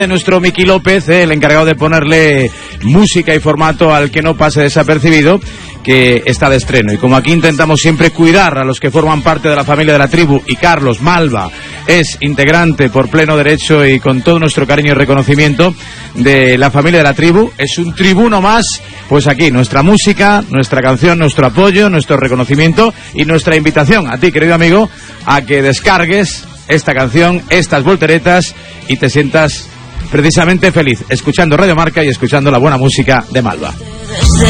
Nuestro Miki López, el encargado de ponerle música y formato al que no pase desapercibido, que está de estreno. Y como aquí intentamos siempre cuidar a los que forman parte de la familia de la tribu, y Carlos Malva es integrante por pleno derecho y con todo nuestro cariño y reconocimiento de la familia de la tribu, es un tribuno más, pues aquí nuestra música, nuestra canción, nuestro apoyo, nuestro reconocimiento y nuestra invitación a ti, querido amigo, a que descargues esta canción, estas volteretas y te sientas precisamente feliz, escuchando Radio Marca y escuchando la buena música de Malva.